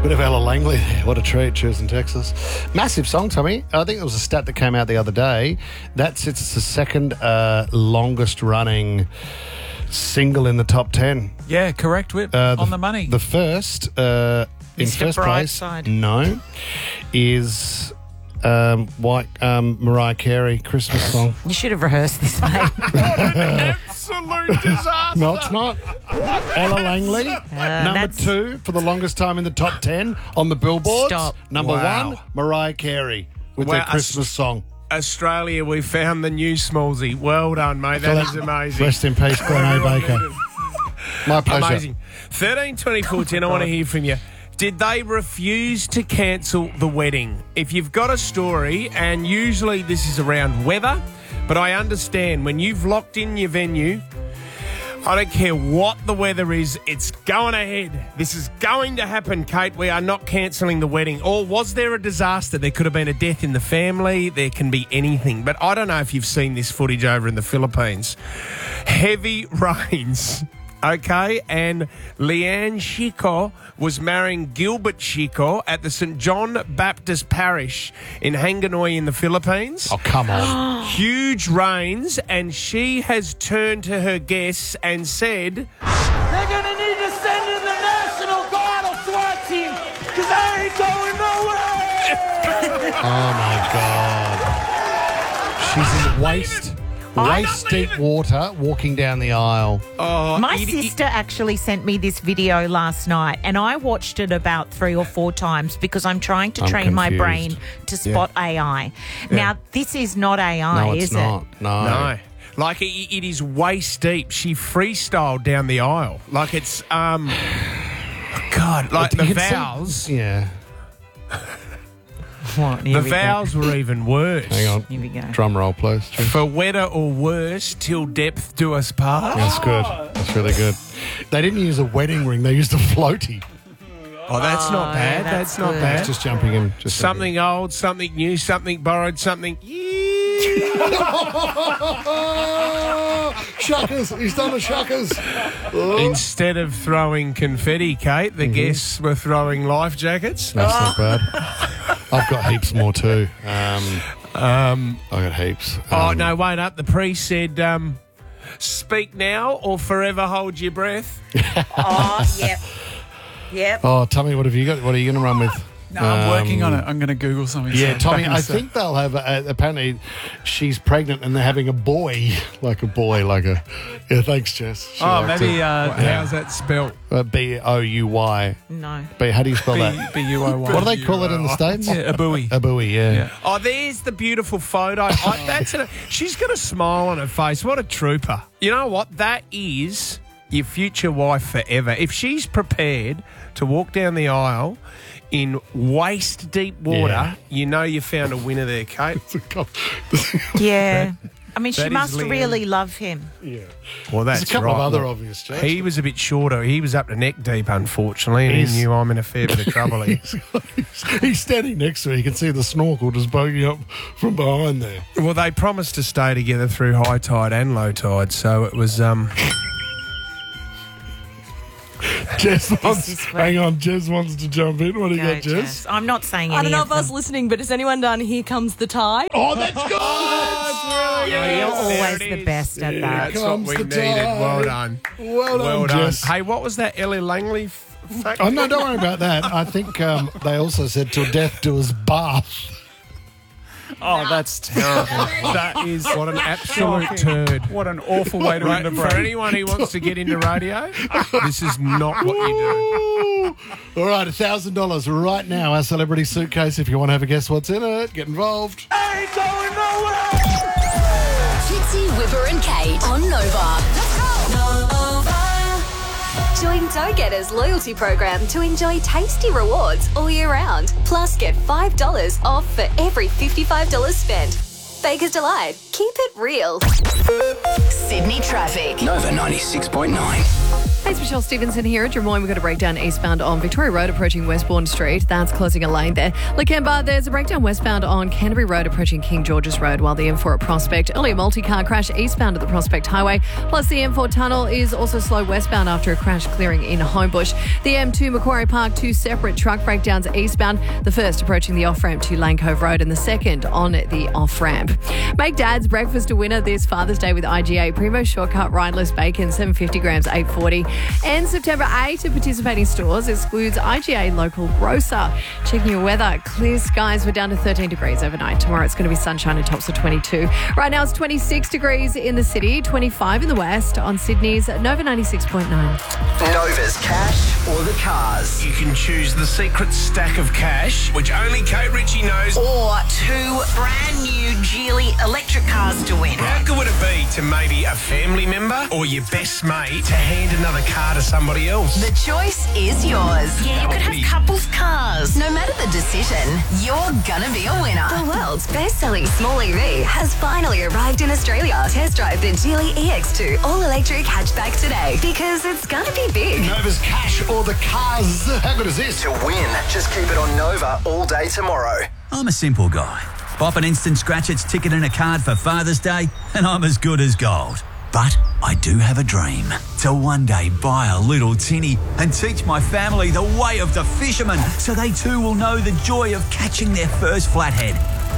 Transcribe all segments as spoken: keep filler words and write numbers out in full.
Bit of Ella Langley there. What a treat, choosing Texas. Massive song, Tommy. I think it was a stat that came out the other day. That sits as the second uh, longest running single in the top ten. Yeah, correct, Whip. Uh, the, on the money. The first, uh, in Mister first place, Brightside. no, is um, White um, Mariah Carey, Christmas song. You should have rehearsed this, mate. Absolute disaster. No, it's not. Ella Langley, number that's- two for the longest time in the top ten on the Billboard. Stop. Number Wow. one, Mariah Carey with Wow, their Christmas song. Australia, we found the new Smallsy. Well done, mate. That is amazing. Rest in peace, Glen A. Baker. My pleasure. Amazing. thirteen twenty-four ten, I want to hear from you. Did they refuse to cancel the wedding? If you've got a story, and usually this is around weather, but I understand when you've locked in your venue, I don't care what the weather is, it's going ahead. This is going to happen, Kate. We are not cancelling the wedding. Or was there a disaster? There could have been a death in the family. There can be anything. But I don't know if you've seen this footage over in the Philippines. Heavy rains. Okay, and Leanne Chico was marrying Gilbert Chico at the Saint John Baptist Parish in Hanoi in the Philippines. Oh, come on. Huge rains, and she has turned to her guests and said, They're gonna need to send in the National Guard or SWAT team, because I ain't going nowhere! Oh, my God. She's in waist, waist deep water walking down the aisle. oh, My it- it- sister actually sent me this video last night, and I watched it about three or four times because I'm trying to I'm train my confused. brain to spot A I. Now, this is not A I, No, it's is not. it? No. No. Like, it, it is waist deep. She freestyled down the aisle. Like, it's, um... God, like, You the can see- vows... Yeah. What? Here The we go. vows were even worse. Hang on. Here we go. Drum roll, please. For wetter or worse, till depth do us part. That's good. That's really good. They didn't use a wedding ring. They used a floaty. Oh, that's not Oh, bad. that's That's, not good. bad. Just jumping in. Just Something old, something new, something borrowed, something... Shuckers. He's done the shuckers. Instead of throwing confetti, Kate, the guests were throwing life jackets. That's not bad. I've got heaps more too. Um, Um, I got heaps. oh, Um, no, wait up. The priest said, um, speak now or forever hold your breath. Oh, yep. Yep. Oh, Tommy, what have you got? What are you going to run with? No, I'm working Um, on it. I'm going to Google something. Yeah, so Tommy, back in a I sec. think they'll have, a, apparently, she's pregnant and they're having a boy. Like a boy, like a. Yeah, thanks, Jess. She Oh, liked maybe it. uh, How's that spelt? Uh, B O U Y. No. B, how do you spell that? B U O Y. What do they call it in the States? Yeah, a buoy. A buoy, yeah. Yeah. Oh, there's the beautiful photo. I, that's a, she's got a smile on her face. What a trooper. You know what? That is your future wife forever. If she's prepared to walk down the aisle in waist-deep water, Yeah. you know you found a winner there, Kate. Yeah. I mean, she that is must Leanne. really love him. Yeah. Well, that's There's a couple right. of other Look, obvious, Jess. He was a bit shorter. He was up to neck deep, unfortunately, and He's- he knew I'm in a fair bit of trouble here. He's standing next to her. You can see the snorkel just poking up from behind there. Well, they promised to stay together through high tide and low tide, so it was... um. Jess wants, is hang on, Jess wants to jump in. What do you Go, got, Jess? Jess. I'm not saying any I don't know of if I was them. listening, but has anyone done Here Comes the Tide? Oh, that's good! Oh, you're There always it the is. best at Yeah. that. That's what comes we the needed. tide. Well done. Well done, Well done. Jess. Hey, what was that Ellie Langley f- fact? Oh, no, don't worry about that. I think um, they also said till death do us bath. Oh, that's terrible. That is what an absolute turd. What an awful way to Right, end a for break. anyone who wants to get into radio, this is not what you do. All right, one thousand dollars right now, our celebrity suitcase. If you want to have a guess what's in it, get involved. I ain't going nowhere! Fitzy, Whipper and Kate on Nova. Let's go! Nova. Join Dough Getter's loyalty program to enjoy tasty rewards all year round. Plus, get five dollars off for every fifty-five dollars spent. Baker's Delight. Keep it real. Sydney traffic. Nova ninety-six point nine. Hey, it's Michelle Stevenson here. At Des Moines, we've got a breakdown eastbound on Victoria Road approaching Westbourne Street. That's closing a lane there. Lakemba, there's a breakdown westbound on Canterbury Road approaching King George's Road, while the M four at Prospect. Earlier multi-car crash eastbound at the Prospect Highway. Plus, the M four tunnel is also slow westbound after a crash clearing in Homebush. The M two Macquarie Park, two separate truck breakdowns eastbound. The first approaching the off-ramp to Lane Cove Road and the second on the off-ramp. Make Dad's breakfast a winner this Father's Day with I G A. Primo Shortcut Rhineless Bacon, seven hundred fifty grams, eight forty. And September eighth at participating stores excludes I G A Local Grocer. Checking your weather. Clear skies. We're down to thirteen degrees overnight. Tomorrow it's going to be sunshine and tops of twenty-two. Right now it's twenty-six degrees in the city, twenty-five in the west on Sydney's Nova ninety-six point nine. Nova's cash or the cars. You can choose the secret stack of cash, which only Kate Ritchie knows. Or two brand new Geely electric cars to win. How good would it be to maybe a family member or your best mate to hand another car to somebody else? The choice is yours. Yeah, you could have couples cars. No matter the decision, you're gonna be a winner. The world's best-selling small E V has finally arrived in Australia. Test drive the Geely E X two all-electric hatchback today, because it's gonna be big. Nova's cash or the cars. How good is this? To win, just keep it on Nova all day tomorrow. I'm a simple guy. Pop an instant scratch its ticket and a card for Father's Day, and I'm as good as gold. But I do have a dream to one day buy a little tinny and teach my family the way of the fisherman so they too will know the joy of catching their first flathead.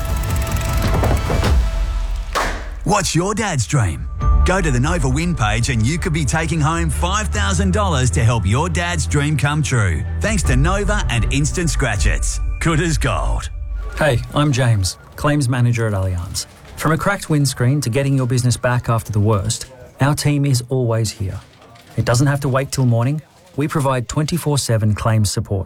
What's your dad's dream? Go to the Nova Win page and you could be taking home five thousand dollars to help your dad's dream come true. Thanks to Nova and Instant Scratch-Its. Good as gold. Hey, I'm James, Claims Manager at Allianz. From a cracked windscreen to getting your business back after the worst, our team is always here. It doesn't have to wait till morning. We provide twenty-four seven claims support.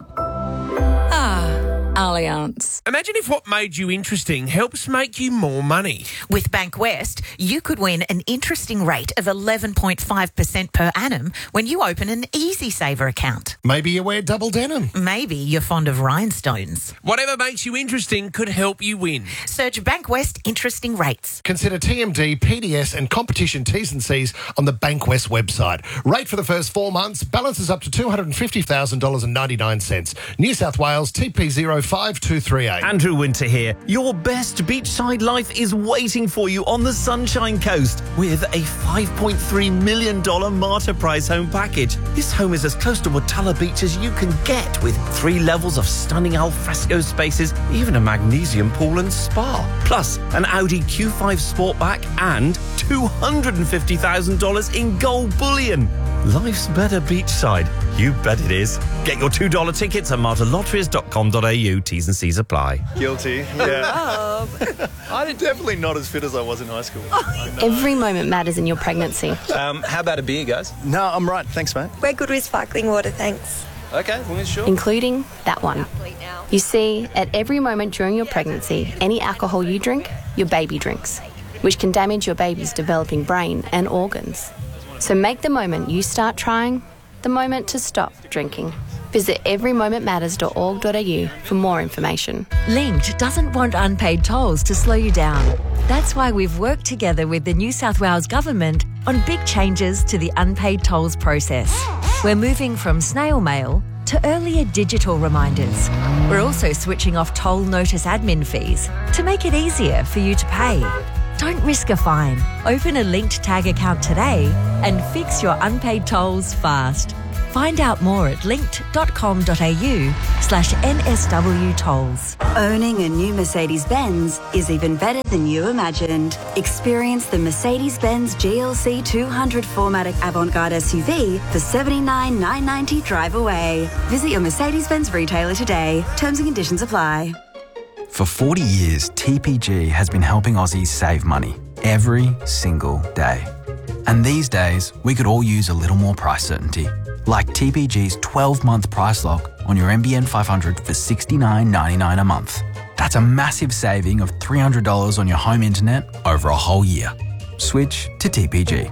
Allianz. Imagine if what made you interesting helps make you more money. With Bank West, you could win an interesting rate of eleven point five percent per annum when you open an EasySaver account. Maybe you wear double denim. Maybe you're fond of rhinestones. Whatever makes you interesting could help you win. Search Bank West Interesting Rates. Consider T M D, P D S and competition T's and C's on the Bank West website. Rate for the first four months. Balances up to two hundred fifty thousand dollars and ninety-nine cents. New South Wales T P zero five two three eight. Andrew Winter here. Your best beachside life is waiting for you on the Sunshine Coast with a five point three million dollars Marta Prize home package. This home is as close to Watala Beach as you can get, with three levels of stunning alfresco spaces, even a magnesium pool and spa. Plus, an Audi Q five Sportback and two hundred fifty thousand dollars in gold bullion. Life's better beachside. You bet it is. Get your two dollar tickets at marta lotteries dot com dot a u. T's and C's apply. Guilty, yeah. I'm definitely not as fit as I was in high school. Every moment matters in your pregnancy. Um, how about a beer, guys? No, I'm right. Thanks, mate. We're good with sparkling water, thanks. Okay, well, sure. Including that one. You see, at every moment during your pregnancy, any alcohol you drink, your baby drinks, which can damage your baby's developing brain and organs. So make the moment you start trying the moment to stop drinking. Visit every moment matters dot org dot a u for more information. Linked doesn't want unpaid tolls to slow you down. That's why we've worked together with the New South Wales Government on big changes to the unpaid tolls process. We're moving from snail mail to earlier digital reminders. We're also switching off toll notice admin fees to make it easier for you to pay. Don't risk a fine. Open a Linked Tag account today and fix your unpaid tolls fast. Find out more at linked dot com dot a u slash N S W tolls. Owning a new Mercedes-Benz is even better than you imagined. Experience the Mercedes-Benz G L C two hundred four matic Avantgarde S U V for seventy-nine thousand nine hundred ninety dollars drive away. Visit your Mercedes-Benz retailer today. Terms and conditions apply. For forty years, T P G has been helping Aussies save money every single day. And these days, we could all use a little more price certainty. Like T P G's twelve-month price lock on your M B N five hundred for sixty-nine ninety-nine a month. That's a massive saving of three hundred dollars on your home internet over a whole year. Switch to T P G.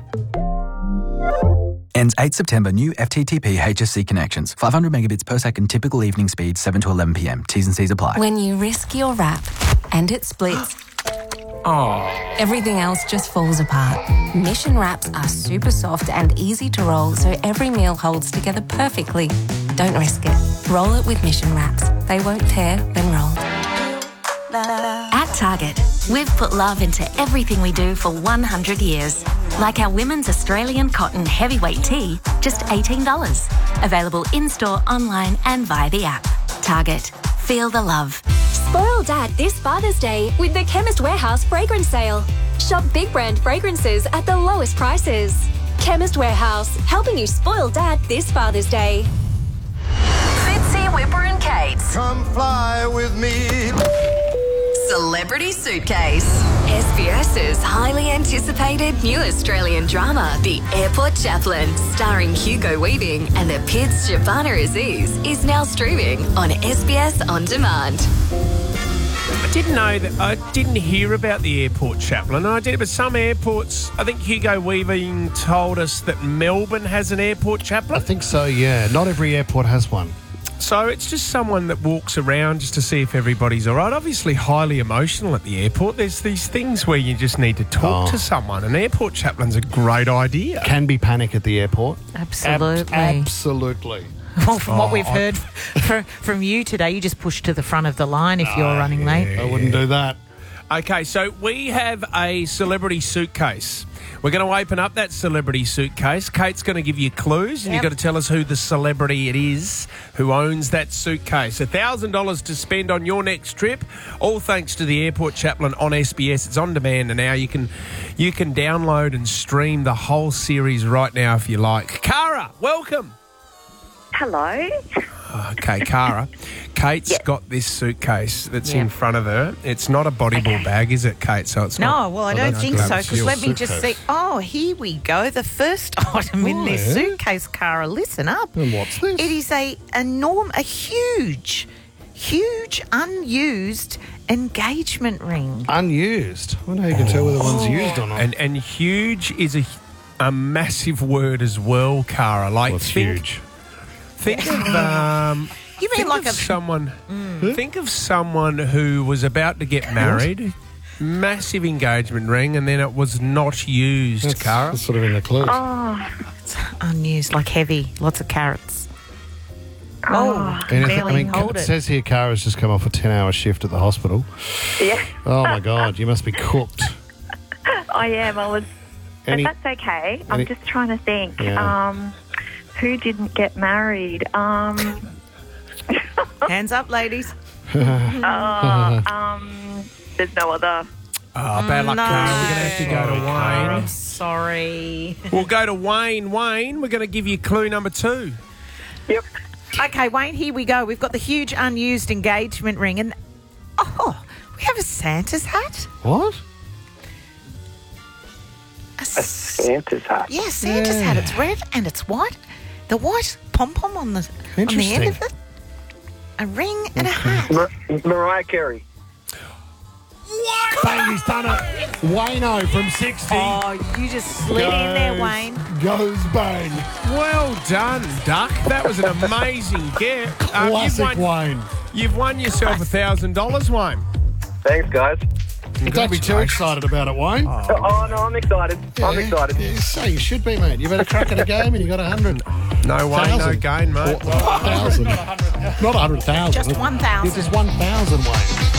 Ends eighth September. New F T T P H S C connections. five hundred megabits per second. Typical evening speed seven to eleven p m. T's and C's apply. When you risk your wrap and it splits, Oh. Everything else just falls apart. Mission wraps are super soft and easy to roll, so every meal holds together perfectly. Don't risk it. Roll it with Mission wraps. They won't tear when rolled. At Target, we've put love into everything we do for one hundred years. Like our women's Australian cotton heavyweight tee, just eighteen dollars. Available in-store, online and via the app. Target. Feel the love. Spoil Dad this Father's Day with the Chemist Warehouse fragrance sale. Shop big brand fragrances at the lowest prices. Chemist Warehouse, helping you spoil Dad this Father's Day. Fitzy, Whipper and Kate. Come fly with me. Celebrity Suitcase. SBS's highly anticipated new Australian drama, The Airport Chaplain, starring Hugo Weaving and the Pids Shabana Aziz, is now streaming on S B S On Demand. I didn't know that. I didn't hear about the Airport Chaplain. I did, but some airports. I think Hugo Weaving told us that Melbourne has an airport chaplain. I think so. Yeah, not every airport has one. So it's just someone that walks around just to see if everybody's all right. Obviously highly emotional at the airport. There's these things where you just need to talk Oh. to someone. An airport chaplain's a great idea. Can be panic at the airport. Absolutely. Ab- absolutely. Well, from what Oh, we've I- heard fr- from you today, you just push to the front of the line if you're running late. I wouldn't do that. Okay, so we have a celebrity suitcase. We're going to open up that celebrity suitcase. Kate's going to give you clues, and Yep. you've got to tell us who the celebrity it is who owns that suitcase. one thousand dollars to spend on your next trip, all thanks to the Airport Chaplain on S B S. It's on demand, and now you can you can download and stream the whole series right now if you like. Cara, welcome. Hello. Okay, Cara. Kate's got this suitcase that's Yeah. in front of her. It's not a bodyball bag, is it, Kate? So it's No, not. well, I don't no, think no, so, it's because your let me just see. suitcase. Oh, here we go. The first item in Oh, this yeah. suitcase, Cara, listen up. And what's this? It is a enorm, a huge, huge unused engagement ring. Unused. I wonder how you can tell whether one's used or not. And and huge is a a massive word as well, Cara. Like What's think, huge? Think of um. You mean think like of a- someone? Think of someone who was about to get married. Massive engagement ring, and then it was not used, That's, Cara. that's sort of in the clues. Oh, It's unused, like heavy, lots of carrots. Oh, And if- barely I mean, hold it it. says here Cara's just come off a ten-hour shift at the hospital. yeah. Oh, my God, you must be cooked. I am. I was. Any- but that's okay. any- I'm just trying to think. Yeah. Um, who didn't get married? Um, Hands up, ladies. uh, um, there's no other. Oh, bad luck, No. Cara. We're going to have to go to Wayne. I'm sorry. We'll go to Wayne. Wayne, we're going to give you clue number two. Yep. Okay, Wayne, here we go. We've got the huge unused engagement ring, and oh, we have a Santa's hat. What? A s- Santa's hat. yeah, Santa's hat. It's red and it's white. The white pom pom on the on the end Interesting. of it. A ring and a hat. Mar- Mariah Carey. Bang, he's done it. Wayno from sixty. Oh, you just slid in there, Wayne. Goes bang. Well done, Duck. That was an amazing get. Um, you've, Classic won, Wayne. you've won yourself a thousand dollars, Wayne. Thanks, guys. Don't be too excited about it, Wayne. Oh, no, I'm excited. I'm excited. Yeah, so you should be, mate. You've had a crack at a game and you got a hundred. No Wayne, no Thousand. gain, mate. Or- or a thousand. Not a hundred thousand. Just one thousand. It's just one thousand, Wayne.